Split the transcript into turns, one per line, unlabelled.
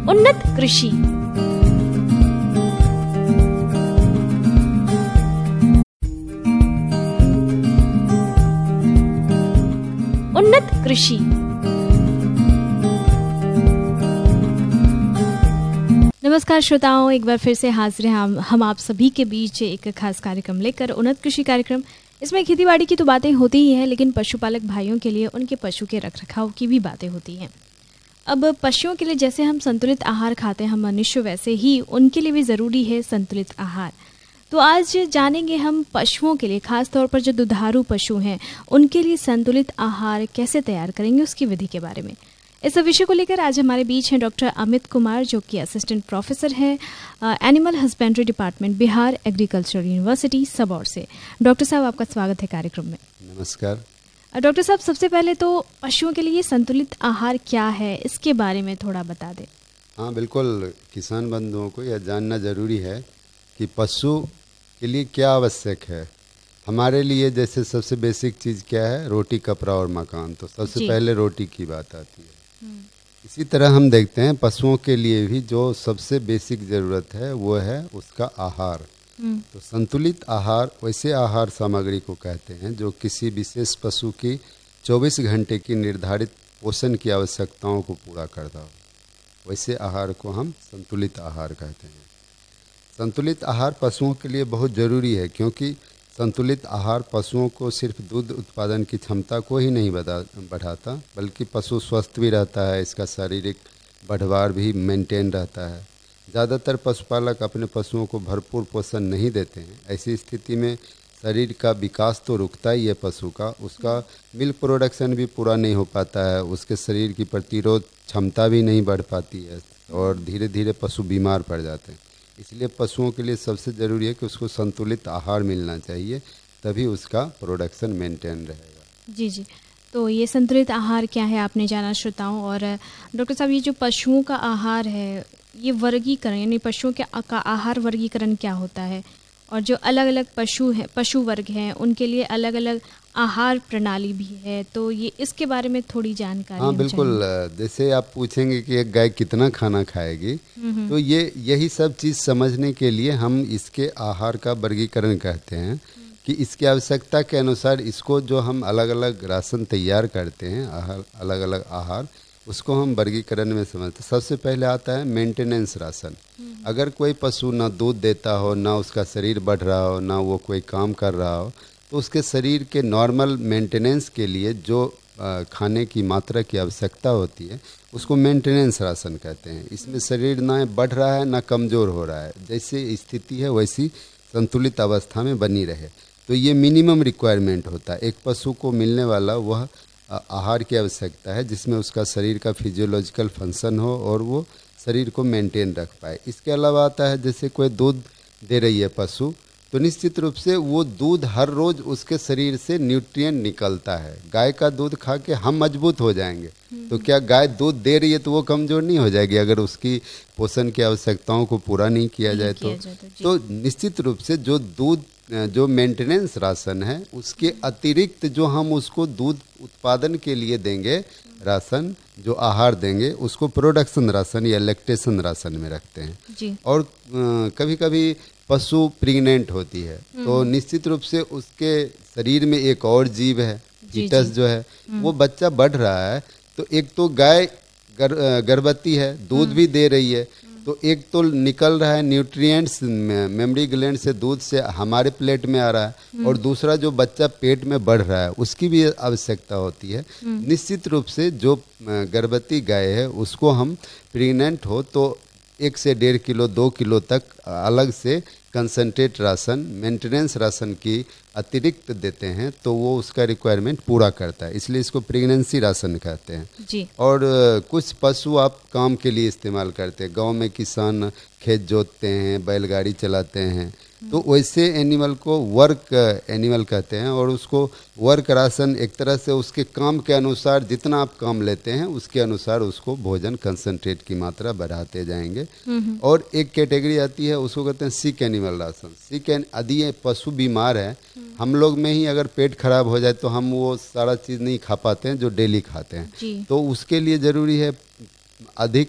उन्नत कृषि। उन्नत कृषि। नमस्कार श्रोताओं, एक बार फिर से हाजिर हैं हम आप सभी के बीच एक खास कार्यक्रम लेकर, उन्नत कृषि कार्यक्रम। इसमें खेतीबाड़ी की तो बातें होती ही हैं, लेकिन पशुपालक भाइयों के लिए उनके पशु के रखरखाव की भी बातें होती हैं। अब पशुओं के लिए जैसे हम संतुलित आहार खाते हैं हम मनुष्य, वैसे ही उनके लिए भी ज़रूरी है संतुलित आहार। तो आज जानेंगे हम पशुओं के लिए, खास तौर पर जो दुधारू पशु हैं उनके लिए संतुलित आहार कैसे तैयार करेंगे, उसकी विधि के बारे में। इस विषय को लेकर आज हमारे बीच हैं डॉक्टर अमित कुमार, जो कि असिस्टेंट प्रोफेसर हैं animal husbandry department, Bihar agricultural university Sabour से। डॉक्टर साहब, आपका स्वागत है कार्यक्रम में।
नमस्कार
डॉक्टर साहब, सबसे पहले तो पशुओं के लिए संतुलित आहार क्या है, इसके बारे में थोड़ा बता दें।
हाँ बिल्कुल, किसान बंधुओं को यह जानना ज़रूरी है कि पशु के लिए क्या आवश्यक है। हमारे लिए जैसे सबसे बेसिक चीज़ क्या है, रोटी, कपड़ा और मकान। तो सबसे पहले रोटी की बात आती है। इसी तरह हम देखते हैं पशुओं के लिए भी जो सबसे बेसिक ज़रूरत है वो है उसका आहार। तो संतुलित आहार वैसे आहार सामग्री को कहते हैं जो किसी विशेष पशु की 24 घंटे की निर्धारित पोषण की आवश्यकताओं को पूरा करता हो, वैसे आहार को हम संतुलित आहार कहते हैं। संतुलित आहार पशुओं के लिए बहुत ज़रूरी है, क्योंकि संतुलित आहार पशुओं को सिर्फ दूध उत्पादन की क्षमता को ही नहीं बढ़ाता, बल्कि पशु स्वस्थ भी रहता है, इसका शारीरिक बढ़वार भी मेंटेन रहता है। ज़्यादातर पशुपालक अपने पशुओं को भरपूर पोषण नहीं देते हैं। ऐसी स्थिति में शरीर का विकास तो रुकता ही है पशु का, उसका मिल्क प्रोडक्शन भी पूरा नहीं हो पाता है, उसके शरीर की प्रतिरोध क्षमता भी नहीं बढ़ पाती है और धीरे धीरे पशु बीमार पड़ जाते हैं। इसलिए पशुओं के लिए सबसे ज़रूरी है कि उसको संतुलित आहार मिलना चाहिए, तभी उसका प्रोडक्शन मेंटेन रहेगा।
जी जी, तो ये संतुलित आहार क्या है आपने जाना श्रोताओं। और डॉक्टर साहब, ये जो पशुओं का आहार है, ये वर्गीकरण यानी पशुओं का आहार वर्गीकरण क्या होता है, और जो अलग अलग पशु वर्ग हैं उनके लिए अलग अलग आहार प्रणाली भी है, तो ये इसके बारे में थोड़ी जानकारी।
हाँ बिल्कुल, जैसे आप पूछेंगे कि एक गाय कितना खाना खाएगी, तो यही सब चीज़ समझने के लिए हम इसके आहार का वर्गीकरण कहते हैं कि इसकी आवश्यकता के अनुसार इसको जो हम अलग अलग राशन तैयार करते हैं, अलग अलग आहार, उसको हम वर्गीकरण में समझते हैं। सबसे पहले आता है मेंटेनेंस राशन। अगर कोई पशु ना दूध देता हो, ना उसका शरीर बढ़ रहा हो, ना वो कोई काम कर रहा हो, तो उसके शरीर के नॉर्मल मेंटेनेंस के लिए जो खाने की मात्रा की आवश्यकता होती है उसको मेंटेनेंस राशन कहते हैं। इसमें शरीर ना बढ़ रहा है ना कमज़ोर हो रहा है, जैसे स्थिति है वैसी संतुलित अवस्था में बनी रहे, तो ये मिनिमम रिक्वायरमेंट होता है। एक पशु को मिलने वाला वह आहार की आवश्यकता है जिसमें उसका शरीर का फिजियोलॉजिकल फंक्शन हो और वो शरीर को मेंटेन रख पाए। इसके अलावा आता है जैसे कोई दूध दे रही है पशु, तो निश्चित रूप से वो दूध हर रोज़ उसके शरीर से न्यूट्रिएंट निकलता है। गाय का दूध खा के हम मजबूत हो जाएंगे, तो क्या गाय दूध दे रही है तो वो कमज़ोर नहीं हो जाएगी अगर उसकी पोषण की आवश्यकताओं को पूरा नहीं किया जाए तो निश्चित रूप से जो मेंटेनेंस राशन है उसके अतिरिक्त जो हम उसको दूध उत्पादन के लिए देंगे राशन, जो आहार देंगे, उसको प्रोडक्शन राशन या लैक्टेशन राशन में रखते हैं जी। और कभी कभी पशु प्रेग्नेंट होती है तो निश्चित रूप से उसके शरीर में एक और जीव है, फीटस जो है, वो बच्चा बढ़ रहा है, तो एक तो गाय गर्भवती है, दूध भी दे रही है, तो एक तो निकल रहा है न्यूट्रिएंट्स मेमोरी ग्लैंड से, दूध से हमारे प्लेट में आ रहा है, और दूसरा जो बच्चा पेट में बढ़ रहा है उसकी भी आवश्यकता होती है। निश्चित रूप से जो गर्भवती गाय है उसको हम प्रेग्नेंट हो तो 1 से 1.5 किलो 2 किलो तक अलग से कंसंट्रेट राशन, मेंटेनेंस राशन की अतिरिक्त देते हैं, तो वो उसका रिक्वायरमेंट पूरा करता है, इसलिए इसको प्रेगनेंसी राशन कहते हैं जी। और कुछ पशु आप काम के लिए इस्तेमाल करते हैं, गांव में किसान खेत जोतते हैं, बैलगाड़ी चलाते हैं, तो वैसे एनिमल को वर्क एनिमल कहते हैं, और उसको वर्क राशन एक तरह से उसके काम के अनुसार जितना आप काम लेते हैं उसके अनुसार उसको भोजन कंसंट्रेट की मात्रा बढ़ाते जाएंगे। और एक कैटेगरी आती है उसको कहते हैं सिक एनिमल राशन। सिक यदि ये पशु बीमार है, हम लोग में ही अगर पेट खराब हो जाए तो हम वो सारा चीज़ नहीं खा पाते हैं जो डेली खाते हैं, तो उसके लिए ज़रूरी है अधिक